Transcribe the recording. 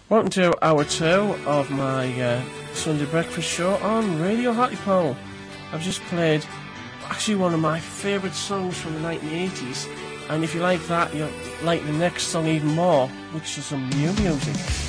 Welcome to hour 2 of my Sunday breakfast show on Radio Hartlepool. I've just played actually one of my favourite songs from the 1980s, and if you like that, you'll like the next song even more, which is some new music.